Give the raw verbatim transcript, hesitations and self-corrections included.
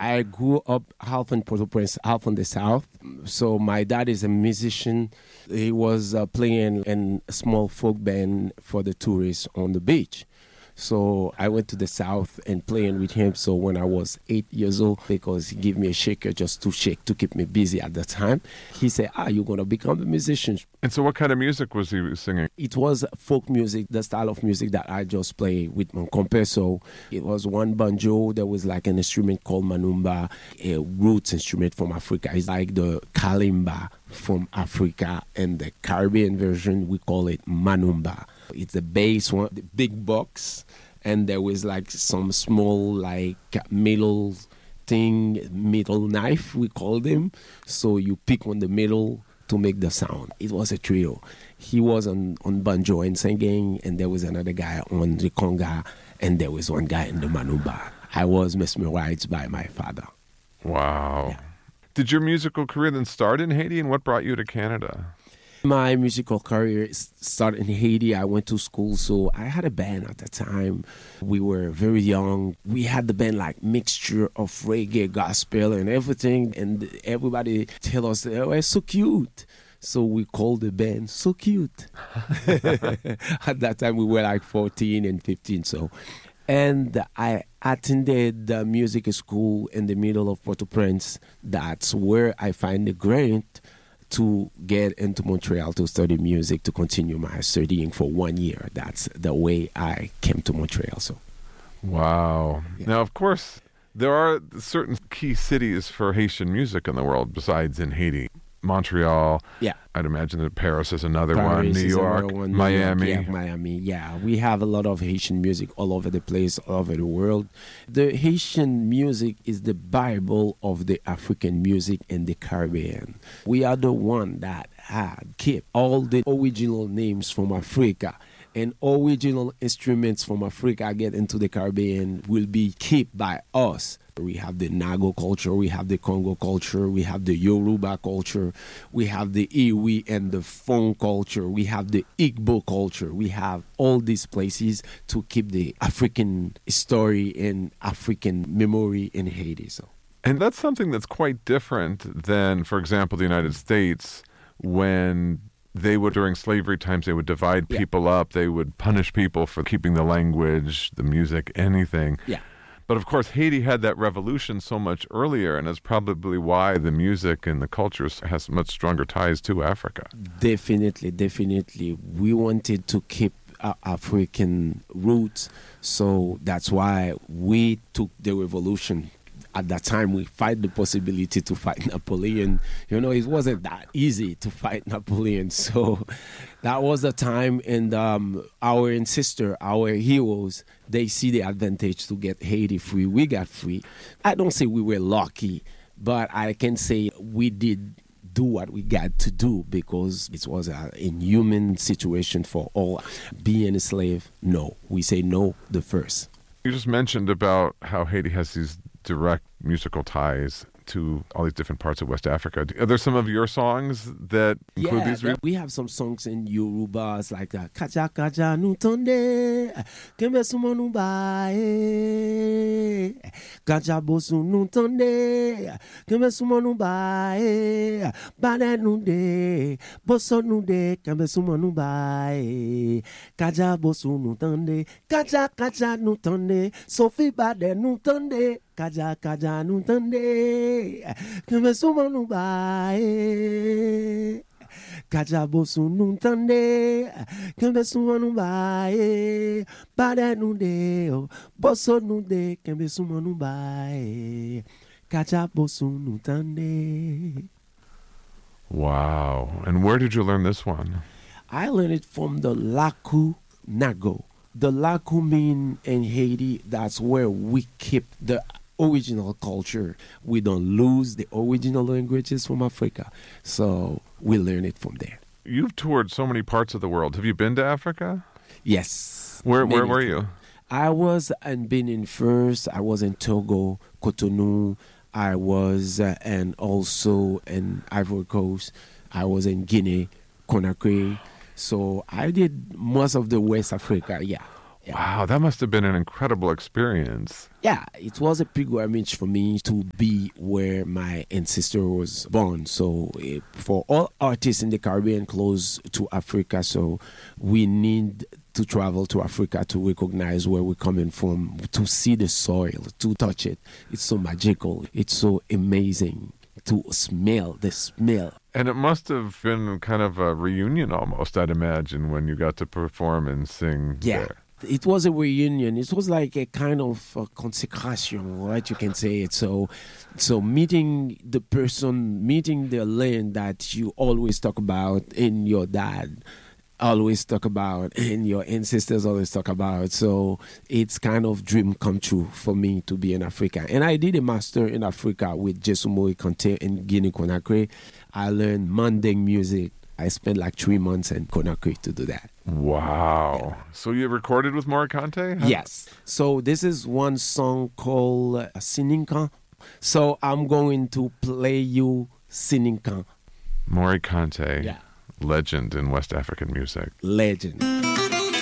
I grew up half in Port-au-Prince, half in the south. So my dad is a musician. He was uh, playing in a small folk band for the tourists on the beach. So I went to the south and playing with him. So when I was eight years old, because he gave me a shaker just to shake to keep me busy at the time, he said, ah, you're going to become a musician. And so what kind of music was he singing? It was folk music, the style of music that I just play with my compa. So it was one banjo. There was like an instrument called manumba, a roots instrument from Africa. It's like the kalimba from Africa, and the Caribbean version, we call it manumba. It's the bass one, the big box, and there was like some small like middle thing, middle knife, we call them. So you pick on the middle to make the sound. It was a trio. He was on, on banjo and singing, and there was another guy on the conga, and there was one guy in the manumba. I was mesmerized by my father. Wow. Yeah. Did your musical career then start in Haiti, and what brought you to Canada? My musical career started in Haiti. I went to school, so I had a band at the time. We were very young. We had the band like mixture of reggae, gospel, and everything. And everybody tell us, oh, it's so cute. So we called the band So Cute. At that time, we were like fourteen and fifteen. So, and I attended the music school in the middle of Port-au-Prince. That's where I find the grant to get into Montreal to study music, to continue my studying for one year. That's the way I came to Montreal. So, wow. Yeah. Now, of course, there are certain key cities for Haitian music in the world besides in Haiti. Montreal. Yeah. I'd imagine that Paris is another Paris one. New York, one, New Miami. York, yeah, Miami. Yeah, we have a lot of Haitian music all over the place, all over the world. The Haitian music is the Bible of the African music in the Caribbean. We are the one that had kept all the original names from Africa, and original instruments from Africa get into the Caribbean will be kept by us. We have the Nago culture, we have the Congo culture, we have the Yoruba culture, we have the Iwi and the Fon culture, we have the Igbo culture. We have all these places to keep the African story and African memory in Haiti. So. And that's something that's quite different than, for example, the United States, when they would, during slavery times, they would divide yeah. people up. They would punish people for keeping the language, the music, anything. Yeah. But of course, Haiti had that revolution so much earlier, and that's probably why the music and the culture has much stronger ties to Africa. Definitely, definitely. We wanted to keep our African roots, so that's why we took the revolution. At that time, we fight the possibility to fight Napoleon. You know, it wasn't that easy to fight Napoleon. So that was the time, and um, our ancestors, our heroes, they see the advantage to get Haiti free. We got free. I don't say we were lucky, but I can say we did do what we got to do, because it was an inhuman situation for all. Being a slave, no. We say no the first. You just mentioned about how Haiti has these direct musical ties to all these different parts of West Africa. Are there some of your songs that include yeah, these? Re- we have some songs in Yoruba. It's like that. Kaja kaja nutonde, kembe sumo nubae. Kaja bosu nutonde, kembe sumo nubae. Bade nude, boso nude, kembe sumo nubae. Kaja bosu nutonde, kaja kaja nutonde, Sophie bade nutonde. Kaja kaja nutonde, kembe sumo nubae. Kaja bosu nutonde, kembe sumo nubae. Bade nude, boso nude, kembe sumo nubae. Kaja bosu nutonde. Wow. And where did you learn this one? I learned it from the Laku Nago. The Laku mean in Haiti, that's where we keep the original culture. We don't lose the original languages from Africa. So we learn it from there. You've toured so many parts of the world. Have you been to Africa? Yes. Where where Many were times. you? I was in Benin first. I was in Togo, Cotonou. I was uh, and also in Ivory Coast. I was in Guinea, Conakry. So I did most of the West Africa, yeah. Yeah. Wow, that must have been an incredible experience. Yeah, it was a pilgrimage for me to be where my ancestor was born. So eh, for all artists in the Caribbean close to Africa, so we need to travel to Africa to recognize where we're coming from, to see the soil, to touch it. It's so magical. It's so amazing to smell the smell. And it must have been kind of a reunion almost, I'd imagine, when you got to perform and sing Yeah. there. It was a reunion. It was like a kind of uh, consecration, right? You can say it. So, so meeting the person, meeting the land that you always talk about in your dad, always talk about, and your ancestors always talk about. So it's kind of dream come true for me to be in Africa. And I did a master in Africa with Jesumoi Conte in Guinea-Conakry. I learned Manding music. I spent like three months in Conakry to do that. Wow. So you recorded with Morikante? How- Yes. So this is one song called uh, Sininkan. So I'm going to play you Sininkan. Morikante, Yeah. legend in West African music. Legend.